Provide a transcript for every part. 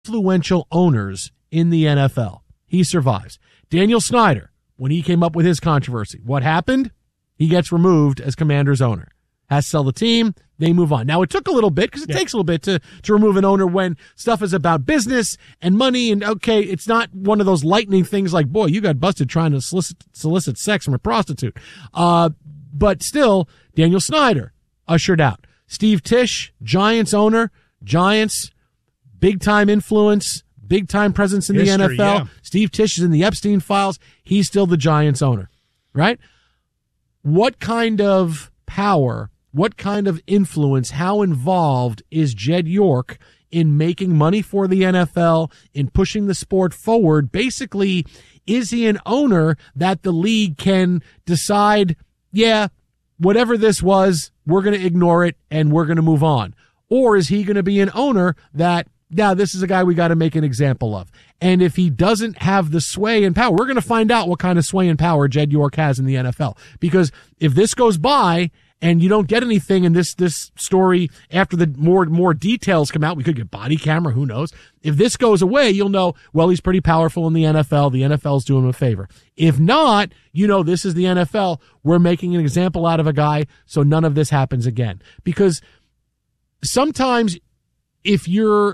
influential owners in the NFL. He survives. Daniel Snyder, when he came up with his controversy, what happened? He gets removed as Commanders owner. Has to sell the team. They move on. Now, it took a little bit because it takes a little bit to remove an owner when stuff is about business and money. And, okay, it's not one of those lightning things like, boy, you got busted trying to solicit sex from a prostitute. But still, Daniel Snyder ushered out. Steve Tisch, Giants owner, Giants, big-time influence, big-time presence in History, the NFL. yeah. Steve Tisch is in the Epstein files. He's still the Giants owner, right? What kind of power, what kind of influence, how involved is Jed York in making money for the NFL, in pushing the sport forward? Basically, is he an owner that the league can decide, yeah, whatever this was, we're going to ignore it and we're going to move on? Or is he going to be an owner that, yeah, this is a guy we got to make an example of? And if he doesn't have the sway and power, we're going to find out what kind of sway and power Jed York has in the NFL. Because if this goes by and you don't get anything in this story after the more details come out, we could get body camera, who knows? If this goes away, you'll know, well, he's pretty powerful in the NFL. The NFL's doing him a favor. If not, you know, this is the NFL. We're making an example out of a guy so none of this happens again. Because sometimes if you're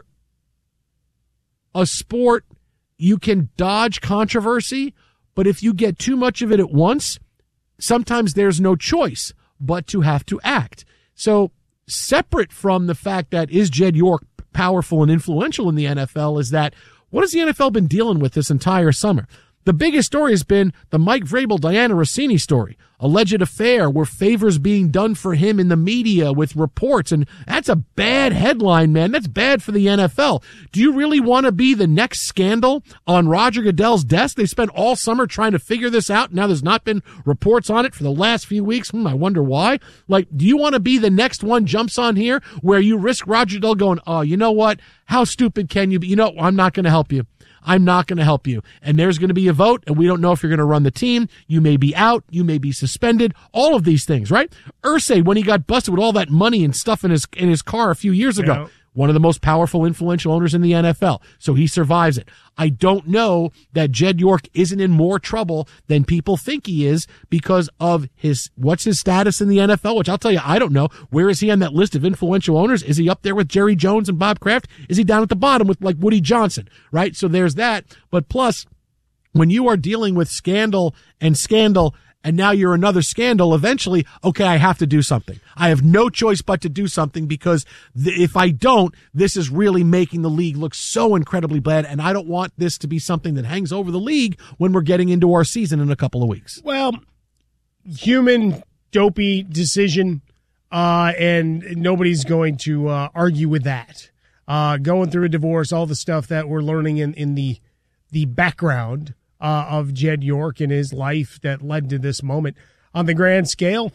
a sport, you can dodge controversy, but if you get too much of it at once, sometimes there's no choice but to have to act. So separate from the fact that is Jed York powerful and influential in the NFL is that what has the NFL been dealing with this entire summer? The biggest story has been the Mike Vrabel, Diana Rossini story, alleged affair where favors being done for him in the media with reports. And that's a bad headline, man. That's bad for the NFL. Do you really want to be the next scandal on Roger Goodell's desk? They spent all summer trying to figure this out. Now there's not been reports on it for the last few weeks. I wonder why. Like, do you want to be the next one jumps on here where you risk Roger Goodell going, oh, you know what? How stupid can you be? You know, I'm not going to help you. I'm not going to help you. And there's going to be a vote, and we don't know if you're going to run the team. You may be out. You may be suspended. All of these things, right? Irsay, when he got busted with all that money and stuff in his car a few years ago, Yeah. one of the most powerful, influential owners in the NFL. So he survives it. I don't know that Jed York isn't in more trouble than people think he is because of what's his status in the NFL, which I'll tell you, I don't know. Where is he on that list of influential owners? Is he up there with Jerry Jones and Bob Kraft? Is he down at the bottom with like Woody Johnson, right? So there's that. But plus, when you are dealing with scandal, and now you're another scandal, eventually, okay, I have to do something. I have no choice but to do something because if I don't, this is really making the league look so incredibly bad, and I don't want this to be something that hangs over the league when we're getting into our season in a couple of weeks. Well, human, dopey decision, and nobody's going to argue with that. Going through a divorce, all the stuff that we're learning in the background of Jed York and his life that led to this moment. On the grand scale,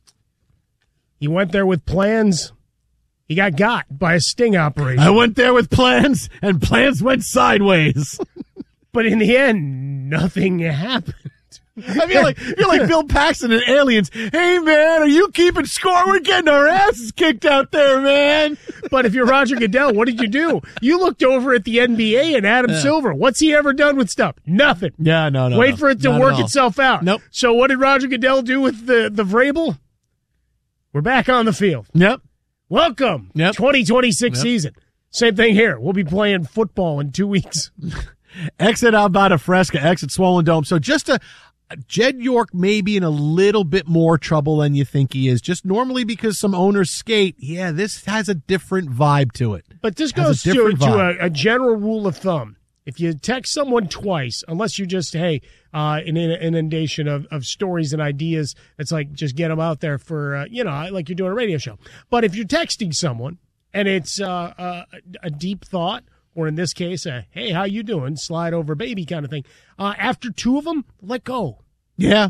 he went there with plans. He got by a sting operation. I went there with plans, and plans went sideways. But in the end, nothing happened. I feel like Bill Paxton and Aliens. Hey, man, are you keeping score? We're getting our asses kicked out there, man. But if you're Roger Goodell, what did you do? You looked over at the NBA and Adam Silver. What's he ever done with stuff? Nothing. Yeah, no. Wait for it to work itself out. Nope. So what did Roger Goodell do with the Vrabel? We're back on the field. Yep. Welcome. Yep. 2026 season. Same thing here. We'll be playing football in 2 weeks. Exit Alberta Fresca, exit Swollen Dome. So Jed York may be in a little bit more trouble than you think he is. Just normally because some owners skate, yeah, this has a different vibe to it. But this goes to a general rule of thumb. If you text someone twice, unless you just, an inundation of stories and ideas, it's like just get them out there for, like you're doing a radio show. But if you're texting someone and it's a deep thought, or in this case, hey, how you doing? Slide over baby kind of thing. After two of them, let go. Yeah.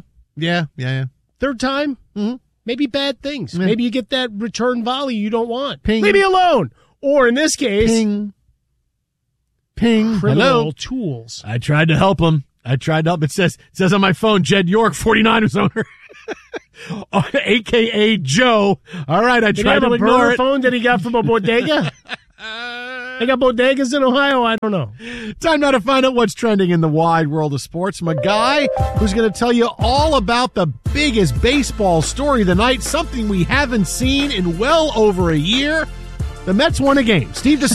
Third time, maybe bad things. Yeah. Maybe you get that return volley you don't want. Ping. Leave me alone. Or in this case, Ping. criminal Hello. tools. I tried to help him. It says on my phone, Jed York, 49ers owner. AKA Joe. All right, I tried to ignore it. Did he have a burner phone that he got from a bodega? They got bodegas in Ohio? I don't know. Time now to find out what's trending in the wide world of sports. My guy who's going to tell you all about the biggest baseball story of the night, something we haven't seen in well over a year. The Mets won a game. Steve